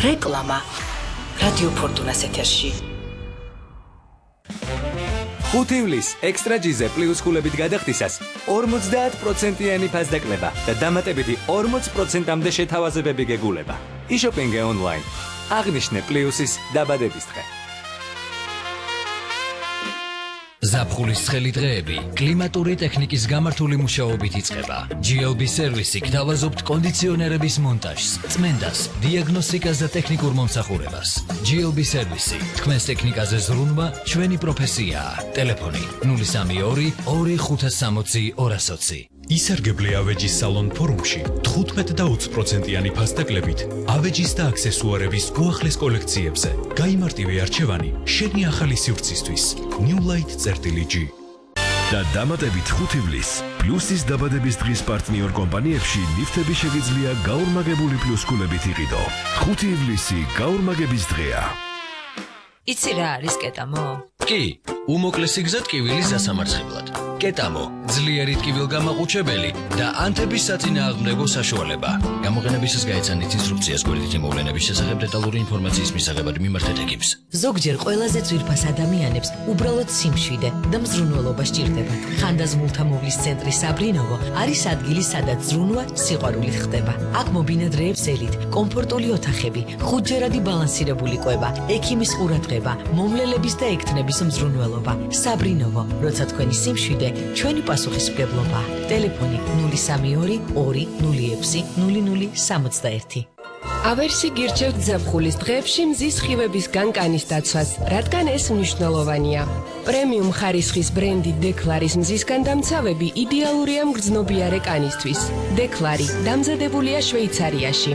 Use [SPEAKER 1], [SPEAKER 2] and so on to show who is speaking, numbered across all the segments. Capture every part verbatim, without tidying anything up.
[SPEAKER 1] რეკლამა რადიო ფორტუნას ეთერში.
[SPEAKER 2] ხუთი ივლისს ექსტრა ჯიზე პლუს ქულებით გადახდისას ორმოცდაათ პროცენტიანი ფასდაკლება და დამატებითი ორმოც პროცენტამდე შეთავაზებები გეგულება. იშოპინგე ონლაინ. აღნიშნე პლუსის დაბადების დღე.
[SPEAKER 3] ზაფხულის ცხელი დღეები კლიმატური ტექნიკის გამართული მუშაობით იწყება. ჯი ელ ბი სერვისი გთავაზობთ კონდიციონერების მონტაჟს, წმენდას, დიაგნოსტიკას და ტექნიკურ მომსახურებას. ჯი ელ ბი სერვისი თქვენს ტექნიკაზე ზრუნვა ჩვენი პროფესიაა. ტელეფონი ნული სამი ორი ორი ხუთას სამოცი ორას ოცი.
[SPEAKER 4] ისარგებლე ავეჯის სალონ ფორუმში თხუთმეტ და ოცი პროცენტიანი ფასდაკლებით ავეჯის და აქსესუარების უახლეს კოლექციებზე. გაიმარტივე არჩევანი შენი ახალი სივრცისთვის. New Light წერტილი G.
[SPEAKER 5] და დამატებით ხუთი ივლისს პლუსის დაბადების დღის პარტნიორ კომპანიებში ლიფტები შეგიძლია გაორმაგებული პლუს ქულებით იყიდო. ხუთი ივლისი გაორმაგების დღეა.
[SPEAKER 6] იცი რა არის კეტამო?
[SPEAKER 3] კი, უმოკლესი გზა ტკივილის დასამარცხებლად. კეტამო, ძლიერი ტკივილგამაყუჩებელი და ანთების საწინააღმდეგო საშუალება. გამოყენებისას გაეცანით ინსტრუქციას გვერდითი მოვლენების შესახებ დეტალური ინფორმაციის მისაღებად მიმართეთ ეკიპს.
[SPEAKER 6] ზოგჯერ ყველაზე ძვირფას ადამიანებს უბრალოდ სიმშვიდე და მზრუნველობა სჭირდებათ. ხანდაზმულთამოვლის ცენტრი საბრინოვო არის ადგილი, სადაც ზრუნვა სიყვარულით ხდება. აქ მობინადრეებს ელით, კომფორტული ოთახები, ხუთჯერადი ბალანსირებული კვება, ექიმის ყურადღება, მომლელების და ექთნების მზრუნველობა. საბრინოვო, როცა თქვენი სიმშვიდე ჩვენი პასუხისმგებლობა. ტელეფონი ნული სამი ორი ორი ნული ექვსი ნული ნული სამოცდაერთი.
[SPEAKER 7] ავერსი გირჩევთ ზაფხულის დღეებში მზის სხივებისგან კანის დაცვას, რადგან ეს მნიშვნელოვანია. პრემიუმ ხარისხის ბრენდი დეკლარის მზისგან დამცავები იდეალურია მგრძნობიარე კანისთვის. დეკლარი დამზადებულია შვეიცარიაში.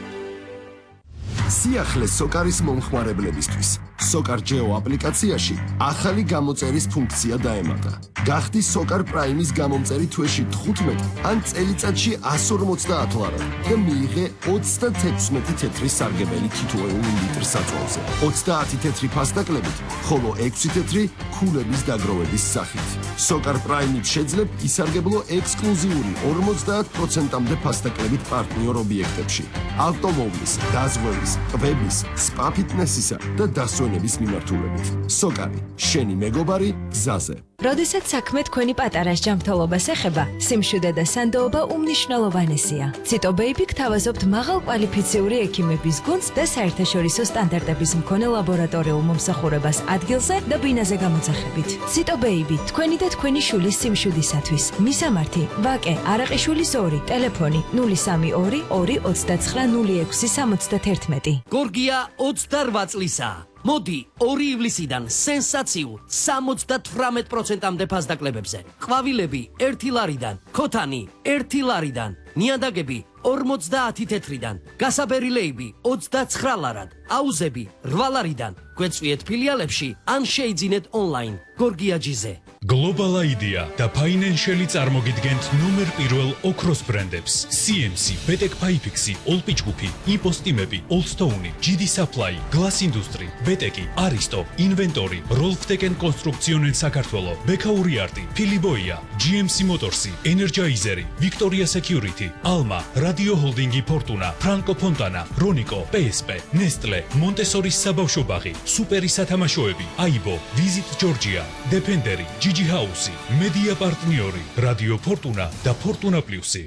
[SPEAKER 8] სიახლე სოკარის მომხმარებლებისთვის. სოკარ ჯეო აპლიკაციაში ახალი გამოწერის ფუნქცია დაემატა. გახდი სოკარ პრაიმის გამომწერი თვეში თხუთმეტ ან წელიწადში ასი жүз ორმოცდაათ ლარად და მიიღე ოცდათექვსმეტი თეთრი სარგებელი თითოეულ ლიტრ საწოლზე. ოცდაათი თეთრი ფასდაკლებით, ხოლო ექვსი თეთრი ქულების დაგროვების სახით. სოკარ პრაიმით შეძლებ ისარგებლო ექსკლუზიური ორმოცდაათ პროცენტამდე ფასდაკლებით პარტნიორ ობიექტებში. ავტომობილის, დაზღვევის, კვების, სპა ფიტნესისა და დასვენების მიმართულებით. სოკარი, შენი მეგობარი გზაზე.
[SPEAKER 9] როდესაც საქმე თქვენი პატარას ჯანმრთელობას ეხება, სიმშვიდე და სანდოობა უმნიშვნელოვანესია. ციტო ბეიბი გთავაზობთ მაღალ კვალიფიციური ექიმების გუნდს და საერთაშორისო სტანდარტების მქონე ლაბორატორიულ მომსახურებას ადგილზე და ბინაზე გამოძახებით. ციტო ბეიბი, თქვენი და თქვენი შულის სიმშვიდისათვის. მისამართი: ვაკე არაყიშვილის ორი, ტელეფონი ნული სამი ორი ორი ოცდაცხრა ნული ექვსი სამოცდათერთმეტი.
[SPEAKER 10] გორგია ოცდარვა წლისაა. მოდი ორი ივლისიდან სენსაციურ სამოცდათვრამეტ პროცენტამდე ფასდაკლებებზე. ყვავილები ერთი ლარიდან, ქოთანი ერთი ლარიდან, ნიადაგები ორმოცდაათი თეთრიდან, გასაბერილეები ოცდაცხრა ლარად, აუზები რვა ლარიდან. გვეწვიეთ ფილიალებში ან შეიძინეთ ონლაინ. გორგია ჯიზე.
[SPEAKER 4] Global Idea და Financial-ი წარმოგიდგენთ ნომერ პირველ ოქროს ბრენდებს. სი ემ სი, ბეტეკ ფაიფიქსი, ოლპიჩკუფი, იმპოსტიმები, ოლსტოუნი, ჯი დი Supply, Glass Industry, ბეტეკი, არისტო, ინვენტორი, როლფტეკენ კონსტრუქციონენ საქართველო, ბექაური არტი, ფილიბოია, ჯი ემ სი მოტორსი, ენერჯაიზერი, ვიქტორია სეკიურიტი, ალმა, რადიო ჰოლდინგი ფორტუნა, ფრანკო ფონტანა, რონიკო, პე ეს პე, ნესტლე, მონტესორის საბავშვო ბაღი, სუპერი სათამაშოები, აიბო, ვიზიტ ჯორჯია, დეფენდერი, ჯიჯი ჰაუსი, მედია პარტნიორი, რადიო ფორტუნა და ფორტუნა პლუსი.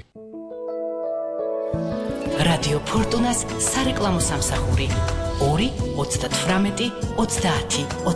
[SPEAKER 1] რადიო ფორტუნას სარეკლამო სამსახური ორი ოცდათვრამეტი ოცდაათი